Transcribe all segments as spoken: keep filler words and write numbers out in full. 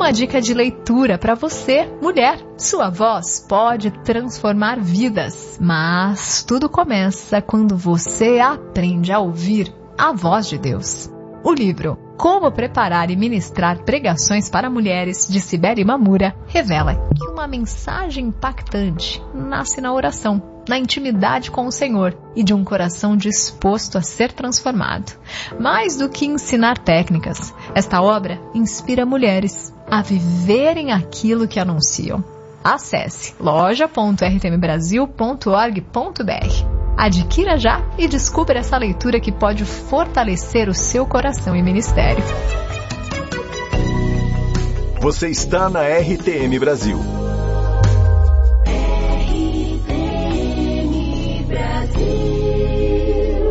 uma dica de leitura para você, mulher. Sua voz pode transformar vidas, mas tudo começa quando você aprende a ouvir a voz de Deus. O livro Como Preparar e Ministrar Pregações para Mulheres, de Sibeli Mamura, revela que uma mensagem impactante nasce na oração, na intimidade com o Senhor e de um coração disposto a ser transformado. Mais do que ensinar técnicas, esta obra inspira mulheres a viverem aquilo que anunciam. Acesse loja ponto r t m brasil ponto org ponto b r. Adquira já e descubra essa leitura que pode fortalecer o seu coração e ministério. Você está na R T M Brasil. R T M Brasil.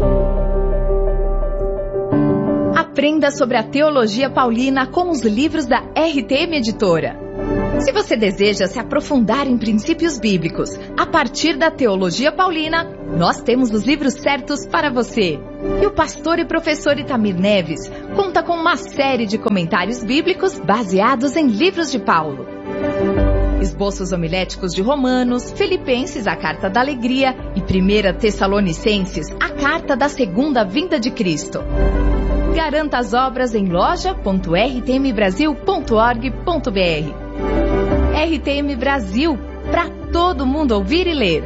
Aprenda sobre a teologia paulina com os livros da R T M Editora. Se você deseja se aprofundar em princípios bíblicos a partir da teologia paulina, nós temos os livros certos para você. E o pastor e professor Itamir Neves conta com uma série de comentários bíblicos baseados em livros de Paulo. Esboços homiléticos de Romanos, Filipenses, a Carta da Alegria e primeira Tessalonicenses, a Carta da Segunda Vinda de Cristo. Garanta as obras em loja ponto r t m brasil ponto org ponto b r. R T M Brasil, para todo mundo ouvir e ler.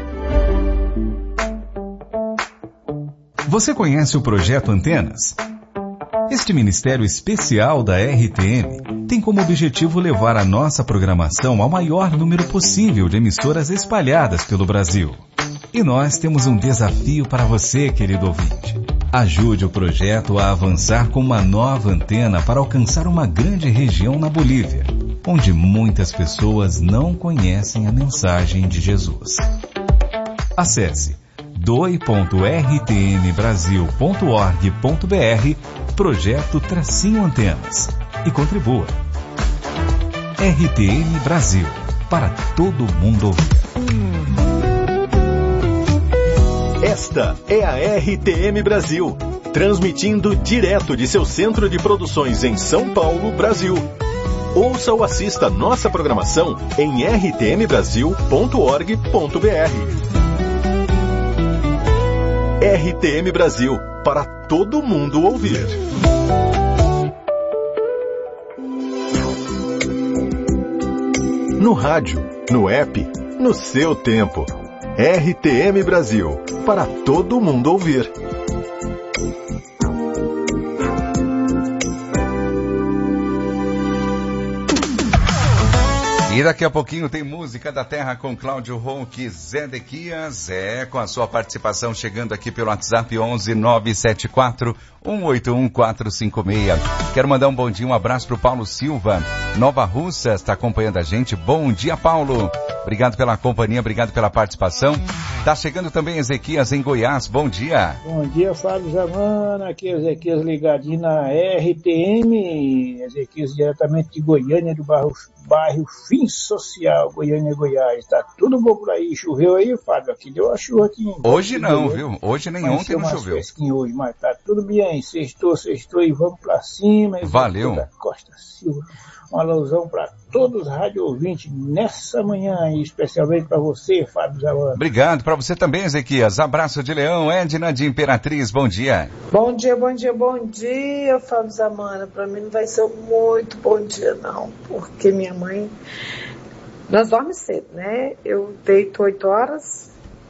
Você conhece o Projeto Antenas? Este ministério especial da R T M tem como objetivo levar a nossa programação ao maior número possível de emissoras espalhadas pelo Brasil. E nós temos um desafio para você, querido ouvinte. Ajude o projeto a avançar com uma nova antena para alcançar uma grande região na Bolívia, onde muitas pessoas não conhecem a mensagem de Jesus. Acesse doe ponto r t m brasil ponto org ponto b r, projeto Tracinho Antenas, e contribua. R T M Brasil, para todo mundo ouvir. Esta é a R T M Brasil, transmitindo direto de seu centro de produções em São Paulo, Brasil. Ouça ou assista nossa programação em r t m brasil ponto org ponto b r. R T M Brasil, para todo mundo ouvir. No rádio, no app, no seu tempo. R T M Brasil, para todo mundo ouvir. E daqui a pouquinho tem Música da Terra com Cláudio Ronque Zedequias, é, com a sua participação chegando aqui pelo WhatsApp onze nove sete quatro um oito um quatro cinco seis. Quero mandar um bom dia, um abraço pro Paulo Silva, Nova Russa, está acompanhando a gente. Bom dia, Paulo. Obrigado pela companhia, obrigado pela participação. Tá chegando também Ezequias em Goiás, bom dia. Bom dia, Fábio Zamana, aqui é Ezequias ligadinho na R T M, Ezequias diretamente de Goiânia, do bairro, bairro Fim Social, Goiânia, Goiás. Tá tudo bom por aí? Choveu aí, Fábio? Aqui deu uma chuva aqui. Hoje não, viu? Hoje nem ontem não choveu. Hoje, mas tá tudo bem, sextou, sextou e vamos pra cima. Valeu. Da Costa Silva. Uma alusão para todos os rádio ouvintes nessa manhã, e especialmente para você, Fábio Zamana. Obrigado, para você também, Ezequias. Abraço de Leão, Edna de Imperatriz, bom dia. Bom dia, bom dia, bom dia, Fábio Zamana. Para mim não vai ser muito bom dia, não, porque minha mãe, nós dormimos cedo, né? Eu deito oito horas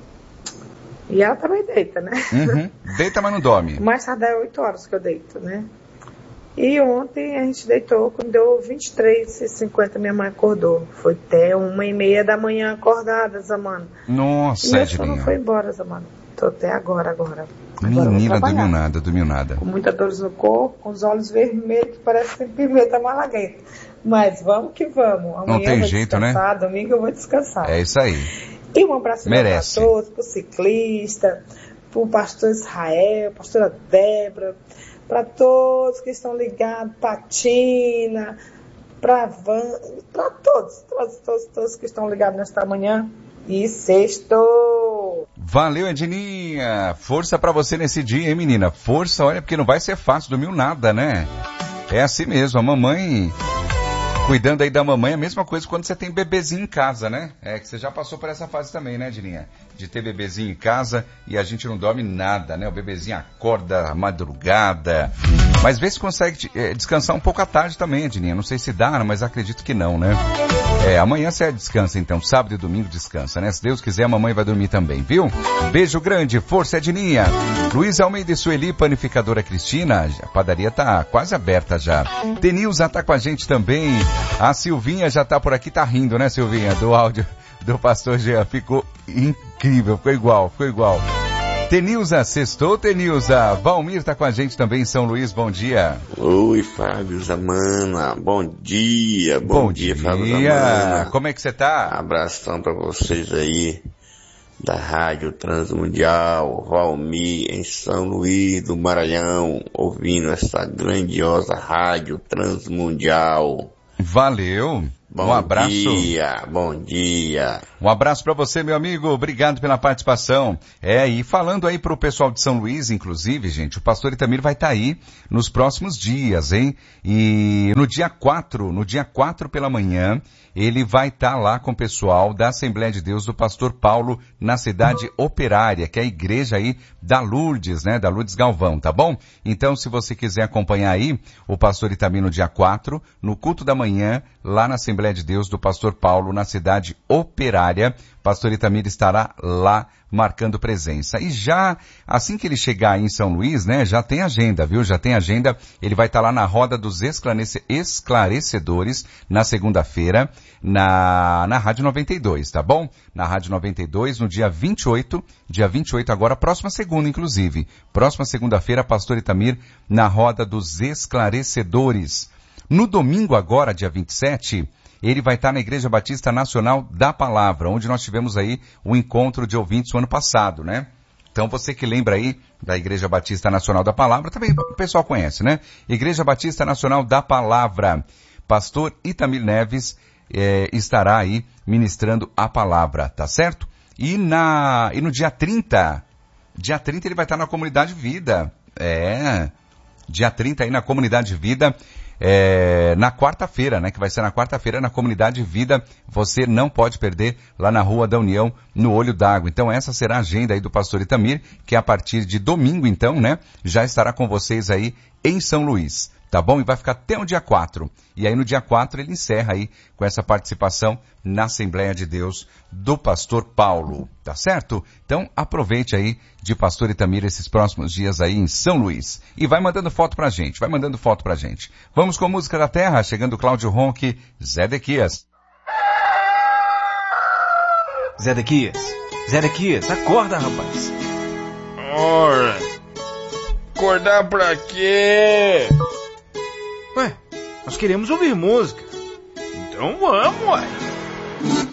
e ela também deita, né? Uhum. Deita, mas não dorme. Mais tarde é oito horas que eu deito, né? E ontem a gente deitou, quando deu vinte e três e cinquenta, minha mãe acordou. Foi até uma e meia da manhã acordada, Zamana. Nossa, e Edinha. não foi embora, Zamana. Tô até agora, agora. Menina, dormiu nada, dormiu nada. Com muita dor no corpo, com os olhos vermelhos, que parece pimenta malagueta. Mas vamos que vamos. Amanhã não tem eu vou jeito, descansar, né? Domingo eu vou descansar. É isso aí. E um abraço para todos, pro ciclista, pro pastor Israel, pastora Débora, para todos que estão ligados, Patina, para Van, para todos, todos, todos, todos que estão ligados nesta manhã. E sexto. Valeu, Edninha. Força para você nesse dia, hein, menina? Força, olha, porque não vai ser fácil, dormiu nada, né? É assim mesmo, a mamãe Cuidando aí da mamãe é a mesma coisa quando você tem bebezinho em casa, né? É que você já passou por essa fase também, né, Dininha? De ter bebezinho em casa e a gente não dorme nada, né? O bebezinho acorda à madrugada. Mas vê se consegue é, descansar um pouco à tarde também, Dininha. Não sei se dá, mas acredito que não, né? É, amanhã você descansa então, sábado e domingo descansa, né? Se Deus quiser, a mamãe vai dormir também, viu? Beijo grande, força Dininha. Luiz Almeida e Sueli, panificadora Cristina, a padaria tá quase aberta já. Denilza tá com a gente também. A Silvinha já tá por aqui, tá rindo, né, Silvinha? Do áudio do pastor Jean. Ficou incrível, ficou igual, ficou igual. Tenilza, sextou, Tenilza. Valmir tá com a gente também em São Luís, bom dia. Oi, Fábio Zamana, bom dia, bom, bom dia, dia, Fábio Zamana. Como é que você tá? Abração pra vocês aí, da Rádio Transmundial, Valmir, em São Luís do Maranhão, ouvindo essa grandiosa Rádio Transmundial. Valeu. Bom um abraço. dia, bom dia. Um abraço para você, meu amigo. Obrigado pela participação. É, e falando aí pro pessoal de São Luís, inclusive, gente, o pastor Itamir vai estar tá aí nos próximos dias, hein? E no dia quatro, no dia quatro pela manhã, ele vai estar tá lá com o pessoal da Assembleia de Deus do pastor Paulo na cidade operária, que é a igreja aí da Lourdes, né? Da Lourdes Galvão, tá bom? Então, se você quiser acompanhar aí o pastor Itamir no dia quatro, no culto da manhã, lá na Assembleia de Deus do pastor Paulo na cidade operária, pastor Itamir estará lá marcando presença. E já, assim que ele chegar aí em São Luís, né, já tem agenda, viu? Já tem agenda. Ele vai estar lá na Roda dos Esclarece- Esclarecedores na segunda-feira, na, na Rádio noventa e dois, tá bom? Na Rádio noventa e dois, no dia vinte e oito, dia vinte e oito agora, próxima segunda, inclusive. Próxima segunda-feira, pastor Itamir na Roda dos Esclarecedores. No domingo agora, dia vinte e sete, ele vai estar na Igreja Batista Nacional da Palavra, onde nós tivemos aí o encontro de ouvintes o ano passado, né? Então você que lembra aí da Igreja Batista Nacional da Palavra, também o pessoal conhece, né? Igreja Batista Nacional da Palavra. Pastor Itamir Neves eh, estará aí ministrando a palavra, tá certo? E, na, e no dia trinta, dia trinta ele vai estar na Comunidade Vida. É, dia trinta aí na Comunidade Vida. É, na quarta-feira, né, que vai ser na quarta-feira na Comunidade Vida, você não pode perder lá na Rua da União, no Olho d'Água. Então essa será a agenda aí do pastor Itamir, que a partir de domingo então, né, já estará com vocês aí em São Luís, tá bom? E vai ficar até o dia quatro. E aí no dia quatro ele encerra aí com essa participação na Assembleia de Deus do pastor Paulo, tá certo? Então aproveite aí de pastor Itamir esses próximos dias aí em São Luís. E vai mandando foto pra gente, vai mandando foto pra gente. Vamos com música da terra, chegando Cláudio Ronque, Zedequias. Zedequias, Zedequias, acorda, rapaz. Ora, acordar pra quê? Ué, nós queremos ouvir música. Então vamos, ué.